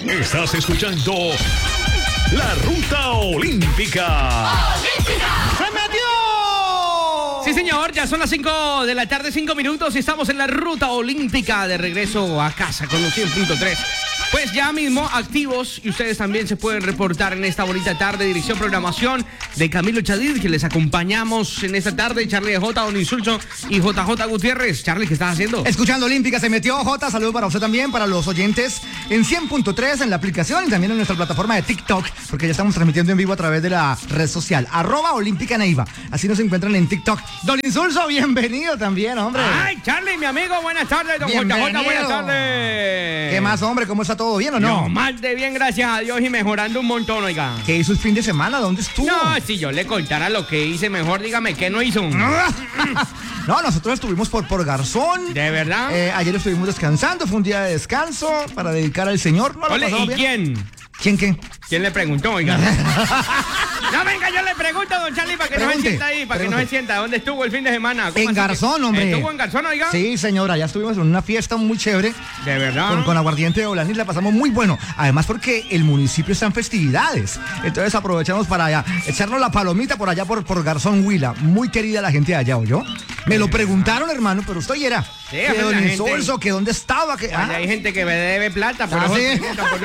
Estás escuchando La Ruta Olímpica. ¡Se metió! Sí, señor, ya son las 5 de la tarde, 5 minutos, y estamos en la Ruta Olímpica de regreso a casa con los 100.3. Pues ya mismo activos, y ustedes también se pueden reportar en esta bonita tarde. Dirección programación de Camilo Chadid, que les acompañamos en esta tarde. Charlie de J, Don Insulso y JJ Gutiérrez. Charlie, ¿qué estás haciendo? Escuchando Olímpica, se metió. J, saludo para usted también, para los oyentes en 100.3 en la aplicación y también en nuestra plataforma de TikTok, porque ya estamos transmitiendo en vivo a través de la red social @Olímpica Neiva. Así nos encuentran en TikTok. Don Insulso, bienvenido también, hombre. Ay, Charlie, mi amigo, buenas tardes. Don JJ, buenas tardes. ¿Qué más, hombre? ¿Cómo está todo bien o no? No, más de bien, gracias a Dios, y mejorando un montón, oiga. ¿Qué hizo el fin de semana? ¿Dónde estuvo? No, si yo le contara lo que hice, mejor dígame qué no hizo. No, nosotros estuvimos por Garzón. ¿De verdad? Ayer estuvimos descansando, fue un día de descanso para dedicar al Señor. ¿No lo Ole, pasamos ¿y bien? quién? ¿Quién qué? ¿Quién le preguntó, oiga? No, venga, yo le pregunto, don Charlie, para que no se sienta ahí, para que no se sienta. ¿Dónde estuvo el fin de semana? En Garzón, hombre. ¿Estuvo en Garzón, oiga? Sí, señora, ya estuvimos en una fiesta muy chévere. ¿De verdad? Con aguardiente de Olanis la pasamos muy bueno. Además porque el municipio está en festividades. Entonces aprovechamos para echarnos la palomita por allá por Garzón Huila. Muy querida la gente de allá, ¿oyó? Me lo preguntaron, hermano, pero usted era. Sí, que don Insulso, que dónde estaba. Que, hay gente que me debe plata, por eso, sí.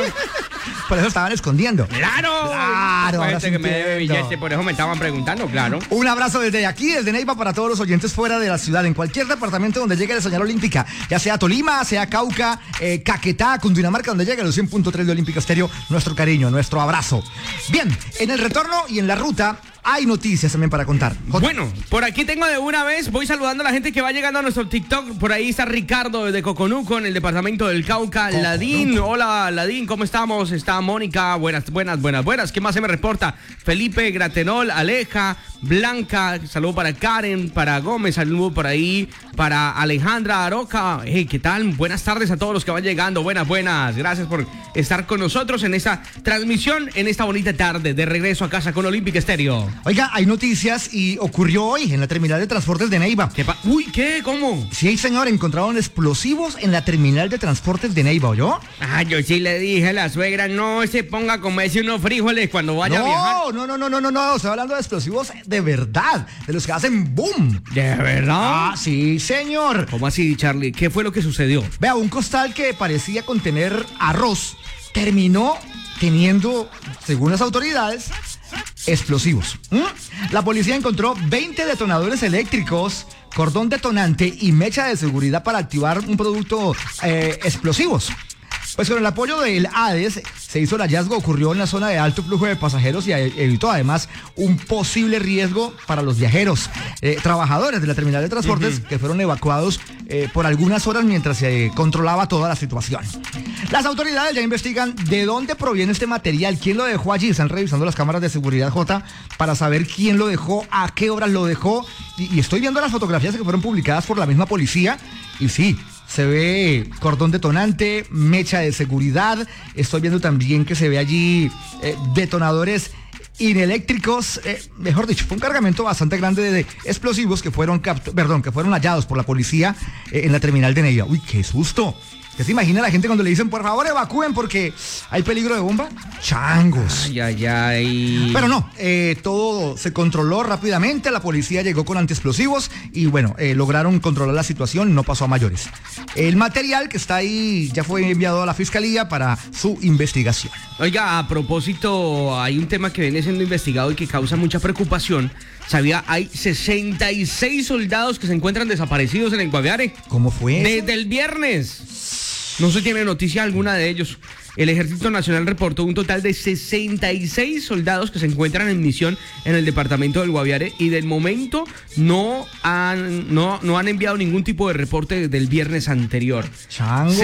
Por eso estaban escondiendo. ¡Claro! Claro. Hay gente que me debe billete, por eso me estaban preguntando, claro. Un abrazo desde aquí, desde Neiva, para todos los oyentes fuera de la ciudad, en cualquier departamento donde llegue la señal olímpica, ya sea Tolima, sea Cauca, Caquetá, Cundinamarca, donde llegue los 100.3 de Olímpica Estéreo, nuestro cariño, nuestro abrazo. Bien, en el retorno y en la ruta hay noticias también para contar. Bueno, por aquí tengo de una vez, voy saludando a la gente que va llegando a nuestro TikTok. Por ahí está Ricardo de Coconuco, en el departamento del Cauca. Coconuco. Ladín, hola Ladín, ¿cómo estamos? Está Mónica, buenas. ¿Qué más se me reporta? Felipe, Gratenol, Aleja, Blanca, saludo para Karen, para Gómez, saludo por ahí, para Alejandra Aroca. Hey, ¿qué tal? Buenas tardes a todos los que van llegando, buenas. Gracias por estar con nosotros en esta transmisión, en esta bonita tarde de regreso a casa con Olímpica Estéreo. Oiga, hay noticias y ocurrió hoy en la terminal de transportes de Neiva. Uy, ¿qué? ¿Cómo? Sí, señor, encontraron explosivos en la terminal de transportes de Neiva, ¿oyó? Ah, yo sí le dije a la suegra, no se ponga a comerse unos frijoles cuando vaya a viajar. No, estoy hablando de explosivos de verdad, de los que hacen boom. ¿De verdad? Ah, sí, señor. ¿Cómo así, Charlie? ¿Qué fue lo que sucedió? Vea, un costal que parecía contener arroz terminó teniendo, según las autoridades, explosivos. La policía encontró 20 detonadores eléctricos, cordón detonante y mecha de seguridad para activar un producto explosivos. Pues con el apoyo del ADES se hizo el hallazgo, ocurrió en la zona de alto flujo de pasajeros y evitó además un posible riesgo para los viajeros. Trabajadores de la terminal de transportes que fueron evacuados por algunas horas mientras se controlaba toda la situación. Las autoridades ya investigan de dónde proviene este material, quién lo dejó allí. Están revisando las cámaras de seguridad, J, para saber quién lo dejó, a qué horas lo dejó. Y estoy viendo las fotografías que fueron publicadas por la misma policía y sí, se ve cordón detonante, mecha de seguridad. Estoy viendo también que se ve allí detonadores ineléctricos. Mejor dicho, fue un cargamento bastante grande de explosivos que fueron hallados por la policía en la terminal de Neiva. Uy, qué susto. ¿Qué se imagina la gente cuando le dicen, por favor, evacúen porque hay peligro de bomba? Changos. Ay. Pero no, todo se controló rápidamente, la policía llegó con antiexplosivos y bueno, lograron controlar la situación, no pasó a mayores. El material que está ahí ya fue enviado a la fiscalía para su investigación. Oiga, a propósito, hay un tema que viene siendo investigado y que causa mucha preocupación. ¿Sabía? Hay 66 soldados que se encuentran desaparecidos en el Guaviare. ¿Cómo fue eso? Desde el viernes. No se tiene noticia alguna de ellos. El Ejército Nacional reportó un total de 66 soldados que se encuentran en misión en el departamento del Guaviare y del momento no han enviado ningún tipo de reporte desde el viernes anterior. Changos.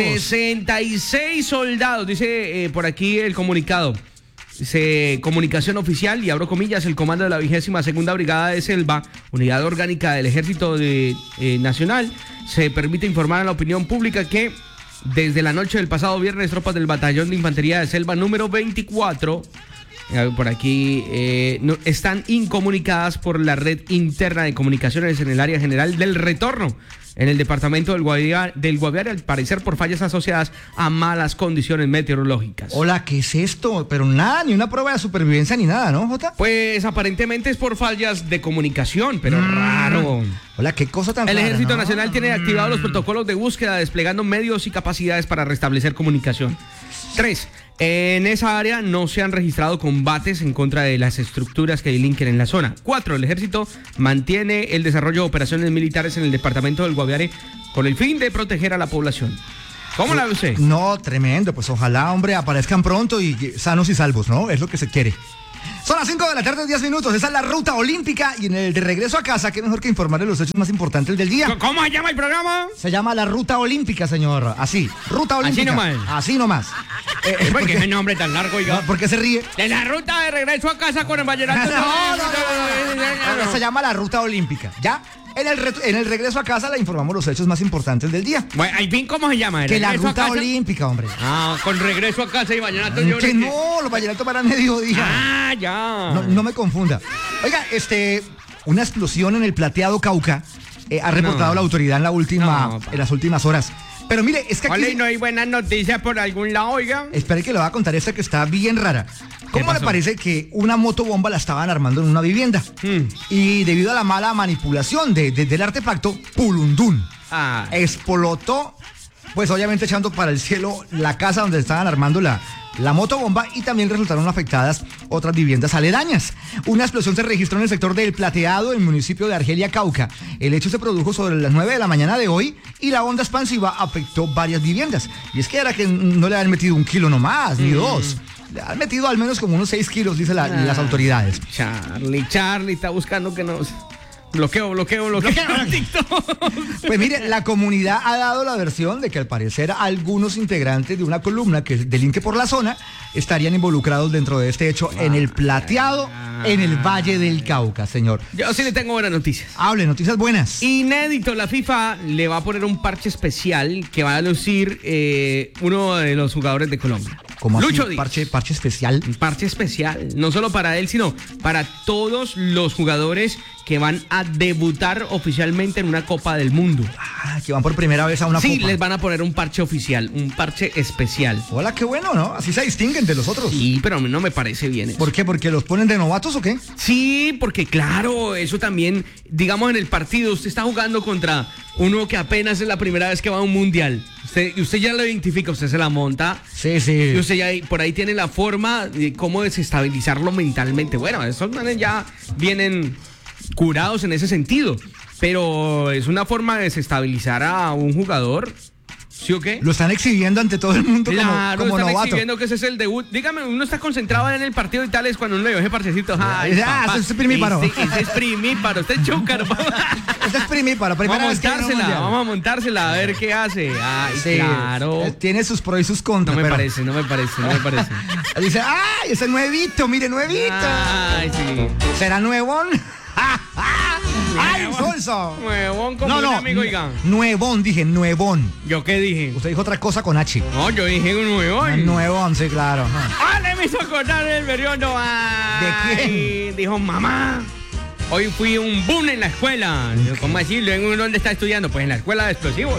66 soldados, dice por aquí el comunicado. Comunicación oficial, y abro comillas, el comando de la 22ª Brigada de Selva, unidad orgánica del Ejército Nacional, se permite informar a la opinión pública que desde la noche del pasado viernes, tropas del Batallón de Infantería de Selva número 24 Por aquí no, están incomunicadas por la red interna de comunicaciones en el área general del retorno en el departamento del Guaviare, al parecer por fallas asociadas a malas condiciones meteorológicas. Hola, ¿qué es esto? Pero nada, ni una prueba de supervivencia ni nada, ¿no, Jota? Pues aparentemente es por fallas de comunicación, pero raro. Hola, qué cosa tan El rara, Ejército ¿no? Nacional tiene activados los protocolos de búsqueda, desplegando medios y capacidades para restablecer comunicación. 3. En esa área no se han registrado combates en contra de las estructuras que delinquen en la zona. 4. El Ejército mantiene el desarrollo de operaciones militares en el departamento del Guaviare con el fin de proteger a la población. ¿Cómo la ve usted? No, tremendo. Pues ojalá, hombre, aparezcan pronto y sanos y salvos, ¿no? Es lo que se quiere. Son las 5 de la tarde, 10 minutos. Esa es la ruta olímpica. Y en el de regreso a casa, qué mejor que informarle los hechos más importantes del día. ¿Cómo se llama el programa? Se llama la ruta olímpica, señor. Así, ruta olímpica. Así nomás. ¿Por qué ¿Por ese nombre tan largo, oiga? ¿Por qué se ríe? De la ruta de regreso a casa con el vallenato. No. Se llama la ruta olímpica. ¿Ya? En el regreso a casa le informamos los hechos más importantes del día. Bueno, ¿al fin cómo se llama? Que la ¿Regreso a ruta casa? olímpica, hombre. Ah, con regreso a casa y vallenato. Que no, los vallenatos para mediodía. Ah, ya. No me confunda. Oiga, una explosión en el Plateado Cauca ha reportado la autoridad en las últimas horas. Pero mire, es que aquí... Ole, no hay buenas noticias por algún lado, oiga. Espere que le voy a contar esta que está bien rara. ¿Cómo le parece que una motobomba la estaban armando en una vivienda? Y debido a la mala manipulación del artefacto, ¡pulundún! Explotó, pues obviamente echando para el cielo la casa donde estaban armando la motobomba, y también resultaron afectadas otras viviendas aledañas. Una explosión se registró en el sector del Plateado, en el municipio de Argelia, Cauca. El hecho se produjo sobre las 9 de la mañana de hoy y la onda expansiva afectó varias viviendas. Y es que era que no le han metido 1 kilo nomás, ni 2. Le han metido al menos como unos 6 kilos, dice las autoridades. Charlie está buscando que nos... Bloqueo. Pues mire, la comunidad ha dado la versión de que al parecer algunos integrantes de una columna que delinque por la zona estarían involucrados dentro de este hecho en el Plateado, en el Valle del Cauca, señor. Yo sí le tengo buenas noticias. Hable, noticias buenas. Inédito, la FIFA le va a poner un parche especial que va a lucir uno de los jugadores de Colombia. ¿Cómo así? Lucho Díaz. Parche especial. Un parche especial, no solo para él, sino para todos los jugadores que van a debutar oficialmente en una Copa del Mundo. Que van por primera vez a una Copa. Sí, les van a poner un parche oficial, un parche especial. Hola, qué bueno, ¿no? Así se distinguen de los otros. Sí, pero a mí no me parece bien eso. ¿Por qué? ¿Porque los ponen de novatos o qué? Sí, porque claro, eso también, digamos en el partido, usted está jugando contra uno que apenas es la primera vez que va a un mundial. Usted ya lo identifica, usted se la monta. Sí. Y usted ya por ahí tiene la forma de cómo desestabilizarlo mentalmente. Bueno, esos manes ya vienen curados en ese sentido. Pero es una forma de desestabilizar a un jugador. ¿Sí o qué? Lo están exhibiendo ante todo el mundo como están novato. exhibiendo que ese es el debut. Dígame, uno está concentrado en el partido y tal, es cuando uno le dio ese parchecito. Ay, papá, ese es primíparo. Ese es primíparo, usted es chúcaro. Ese es primíparo. Vamos a montársela, a ver qué hace. Ay, sí, claro. Tiene sus pros y sus contras. No me parece. Dice, ¡ay, ese nuevito! Mire, nuevito. Ay, sí. ¿Será nuevón? ¡Ay, Solso! Nuevón como un amigo, oiga. Nuevón, dije, nuevón. ¿Yo qué dije? Usted dijo otra cosa con H. No, yo dije un nuevón. Nuevón, sí, claro. Le me hizo acordar el periodo. ¿De quién? Dijo, mamá, hoy fui un boom en la escuela. ¿Cómo decirlo? ¿Dónde está estudiando? Pues en la escuela de explosivos.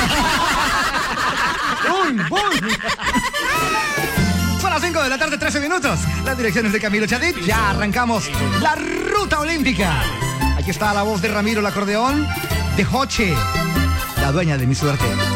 ¡Un boom! Son las 5 de la tarde, 13 minutos. Las direcciones de Camilo Chadid. Ya arrancamos la ruta olímpica. Aquí está la voz de Ramiro, el acordeón, de Joche, la dueña de mi suerte.